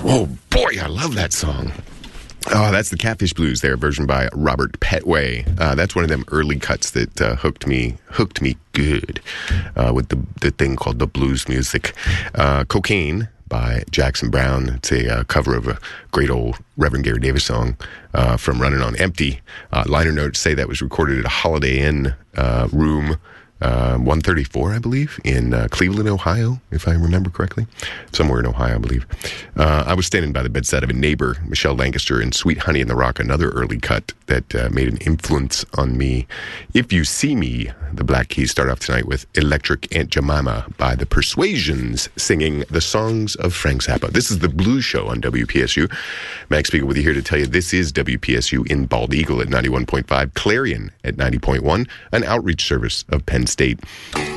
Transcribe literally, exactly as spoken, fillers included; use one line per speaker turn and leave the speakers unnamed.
Oh, boy, I love that song. Oh, that's the Catfish Blues there, version by Robert Petway. Uh, that's one of them early cuts that uh, hooked me hooked me good uh, with the, the thing called the blues music. Uh, Cocaine by Jackson Browne. It's a uh, cover of a great old Reverend Gary Davis song uh, from Running on Empty. Uh, liner notes say that was recorded at a Holiday Inn uh, room, uh, one thirty-four, I believe, in uh, Cleveland, Ohio, if I remember correctly. Somewhere in Ohio, I believe. Uh, I was standing by the bedside of a neighbor, Michelle Lancaster, in Sweet Honey in the Rock, another early cut that uh, made an influence on me. If You See Me, the Black Keys start off tonight with Electric Aunt Jemima by the Persuasions, singing the songs of Frank Zappa. This is the Blues Show on W P S U. Max Spiegel with you here to tell you this is W P S U in Bald Eagle at ninety-one point five, Clarion at ninety point one, an outreach service of Penn State.